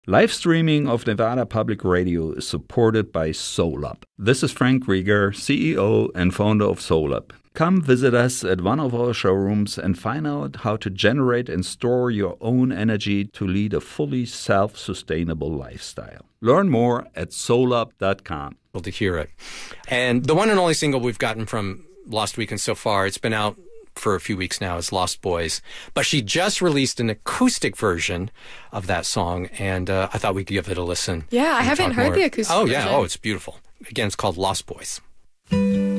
Live streaming of Nevada Public Radio is supported by SolUp. This is Frank Rieger, CEO and founder of SolUp. Come visit us at one of our showrooms and find out how to generate and store your own energy to lead a fully self-sustainable lifestyle. Learn more at solup.com. To hear it. And the one and only single we've gotten from Lost Weekend so far, it's been out for a few weeks now, is Lost Boys. But she just released an acoustic version of that song, and I thought we'd give it a listen. Yeah, I haven't heard the acoustic version. Oh, yeah. Oh, it's beautiful. Again, it's called Lost Boys.